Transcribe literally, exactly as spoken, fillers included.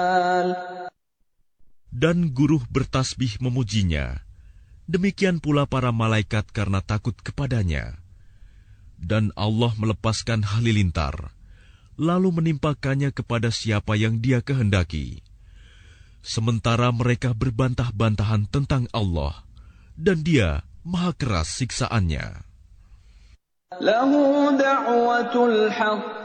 Dan Guruh bertasbih memujinya. Demikian pula para malaikat karena takut kepadanya. Dan Allah melepaskan halilintar, lalu menimpakannya kepada siapa yang Dia kehendaki. Sementara mereka berbantah-bantahan tentang Allah, dan Dia maha keras siksaannya. Lahu da'watul haqq